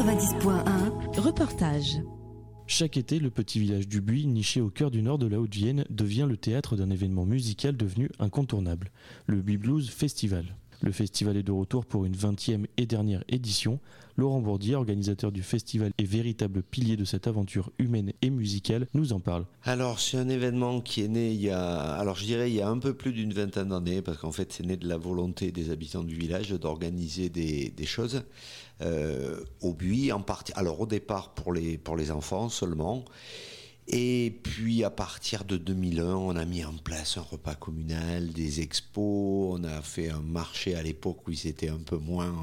90.1. Reportage. Chaque été, le petit village du Buis, niché au cœur du nord de la Haute-Vienne, devient le théâtre d'un événement musical devenu incontournable, le Buis Blues Festival. Le festival est de retour pour une 20e et dernière édition. Laurent Bourdier, organisateur du festival et véritable pilier de cette aventure humaine et musicale, nous en parle. Alors c'est un événement qui est né il y a un peu plus d'une vingtaine d'années, parce qu'en fait c'est né de la volonté des habitants du village d'organiser des choses au Buis, en partie. Alors au départ pour les enfants seulement. Et puis à partir de 2001, on a mis en place un repas communal, des expos, on a fait un marché à l'époque où c'était un peu moins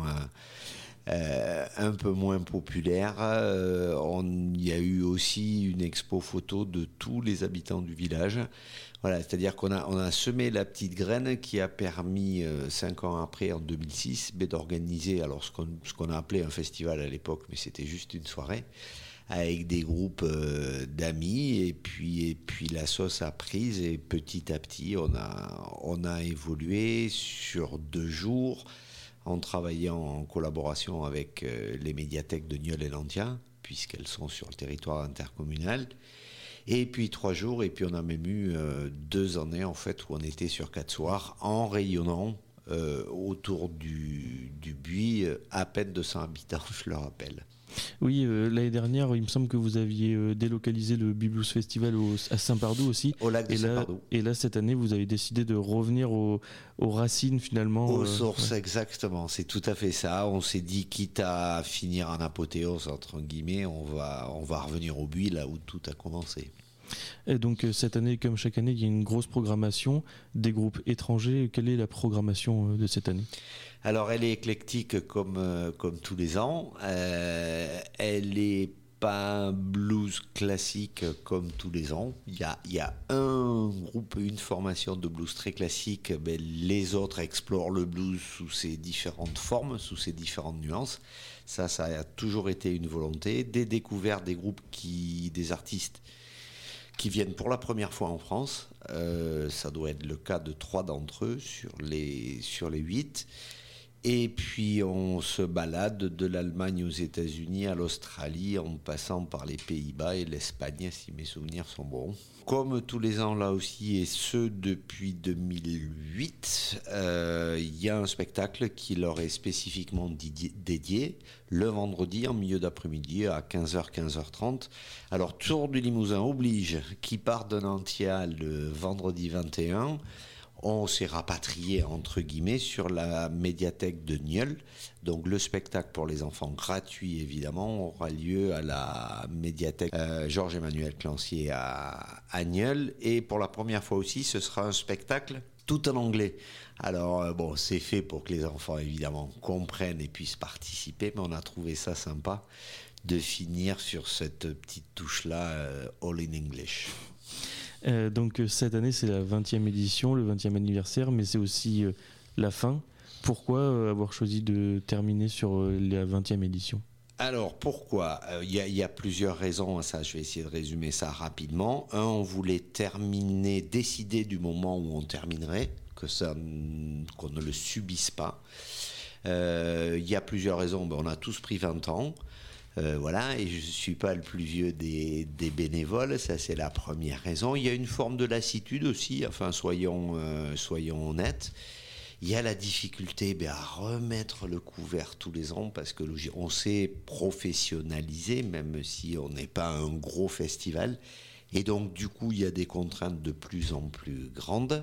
populaire. Il y a eu aussi une expo photo de tous les habitants du village. Voilà, c'est-à-dire qu'on a semé la petite graine qui a permis 5 ans après, en 2006, d'organiser alors ce qu'on a appelé un festival à l'époque, mais c'était juste une soirée, avec des groupes d'amis, et puis la sauce a prise, et petit à petit on a évolué sur 2 jours en travaillant en collaboration avec les médiathèques de Nieul et Landia, puisqu'elles sont sur le territoire intercommunal, et puis 3 jours, et puis on a même eu 2 années en fait où on était sur 4 soirs en rayonnant autour du Buis, à peine 200 habitants, je le rappelle. Oui, l'année dernière, il me semble que vous aviez délocalisé le Buis Blues Festival à Saint-Pardoux aussi. Au lac de Saint-Pardoux. Et là, cette année, vous avez décidé de revenir aux racines finalement. Aux sources, ouais. Exactement. C'est tout à fait ça. On s'est dit, quitte à finir en apothéose, entre guillemets, on va revenir au Buis, là où tout a commencé. Et donc cette année, comme chaque année, il y a une grosse programmation, des groupes étrangers. Quelle est la programmation de cette année ? Alors elle est éclectique comme tous les ans. Elle est pas un blues classique comme tous les ans. Il y a un groupe, une formation de blues très classique. Mais les autres explorent le blues sous ses différentes formes, sous ses différentes nuances. Ça a toujours été une volonté. Des découvertes, des groupes des artistes qui viennent pour la première fois en France. Ça doit être le cas de 3 d'entre eux sur les 8. Et puis on se balade de l'Allemagne aux États-Unis à l'Australie, en passant par les Pays-Bas et l'Espagne, si mes souvenirs sont bons. Comme tous les ans là aussi, et ce depuis 2008, il y a un spectacle qui leur est spécifiquement dédié le vendredi en milieu d'après-midi à 15h, 15h30. Alors Tour du Limousin oblige, qui part de Nantia le vendredi 21. On s'est rapatrié, entre guillemets, sur la médiathèque de Nieul. Donc le spectacle pour les enfants, gratuit évidemment, aura lieu à la médiathèque Georges-Emmanuel Clancier à Nieul. Et pour la première fois aussi, ce sera un spectacle tout en anglais. Alors bon, c'est fait pour que les enfants évidemment comprennent et puissent participer, mais on a trouvé ça sympa de finir sur cette petite touche-là, all in English. Donc cette année c'est la 20e édition, le 20e anniversaire, mais c'est aussi la fin. Pourquoi avoir choisi de terminer sur la 20e édition ? Alors pourquoi ? Il y a plusieurs raisons à ça, je vais essayer de résumer ça rapidement. On voulait décider du moment où on terminerait, qu'on ne le subisse pas. Il y a plusieurs raisons, on a tous pris 20 ans. Voilà, et je ne suis pas le plus vieux des bénévoles, ça c'est la première raison. Il y a une forme de lassitude aussi, enfin soyons honnêtes. Il y a la difficulté à remettre le couvert tous les ans, parce que on s'est professionnalisé, même si on n'est pas un gros festival. Et donc du coup, il y a des contraintes de plus en plus grandes.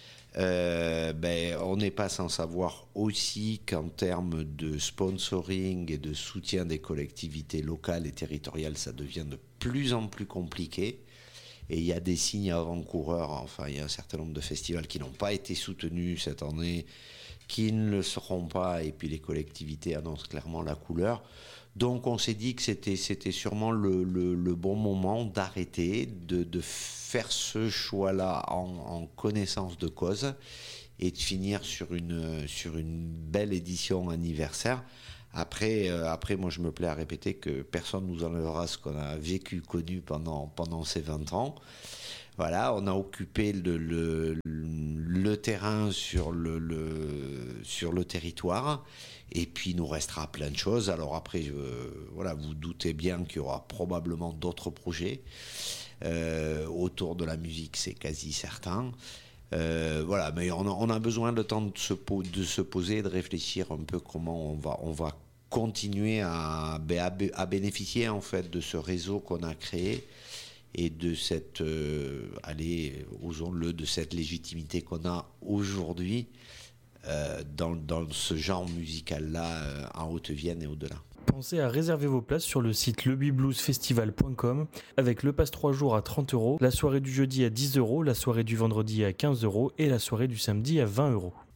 On n'est pas sans savoir aussi qu'en termes de sponsoring et de soutien des collectivités locales et territoriales, ça devient de plus en plus compliqué. Et il y a des signes avant-coureurs, enfin il y a un certain nombre de festivals qui n'ont pas été soutenus cette année, qui ne le seront pas, et puis les collectivités annoncent clairement la couleur. Donc on s'est dit que c'était sûrement le bon moment d'arrêter, de faire ce choix-là en connaissance de cause, et de finir sur une belle édition anniversaire, Après, moi, je me plais à répéter que personne ne nous enlèvera ce qu'on a vécu, connu pendant ces 20 ans. Voilà, on a occupé le terrain sur le territoire, et puis il nous restera plein de choses. Alors après, voilà, vous doutez bien qu'il y aura probablement d'autres projets autour de la musique, c'est quasi certain. Voilà, mais on a besoin de temps de se poser, de réfléchir un peu comment on va continuer à bénéficier en fait de ce réseau qu'on a créé et de cette, osons-le, de cette légitimité qu'on a aujourd'hui dans ce genre musical-là en Haute-Vienne et au-delà. Pensez à réserver vos places sur le site lebluesfestival.com avec le pass 3 jours à 30 €, la soirée du jeudi à 10 €, la soirée du vendredi à 15 € et la soirée du samedi à 20 €.